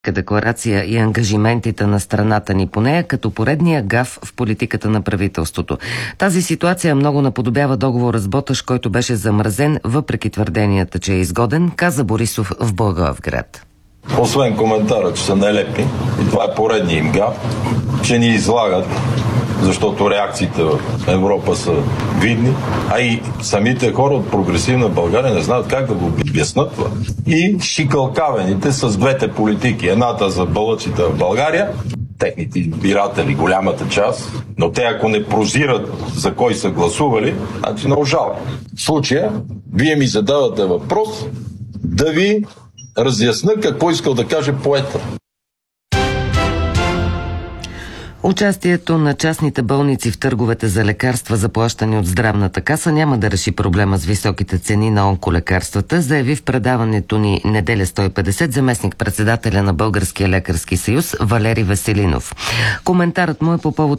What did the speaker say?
декларация и ангажиментите на страната ни по нея като поредния гаф в политиката на правителството. Тази ситуация много наподобява договора с Боташ, който беше замразен, въпреки твърденията, че е изгоден, каза Борисов в Благоевград. Освен коментара, че са нелепи, и това е поредния им гаф, че ни излагат, защото реакциите в Европа са видни, а и самите хора от прогресивна България не знаят как да го обяснат това. И шикалкавените с двете политики. Едната за балъците в България, техните избиратели, голямата част, но те ако не прозират за кой са гласували, значи много жалко. В случая, вие ми задавате въпрос да ви разясна какво искал да каже поета. Участието на частните болници в търговете за лекарства, заплащани от Здравната каса, няма да реши проблема с високите цени на онколекарствата, заяви в предаването ни Неделя 150 заместник-председателя на Българския лекарски съюз Валери Веселинов. Коментарът му е по повод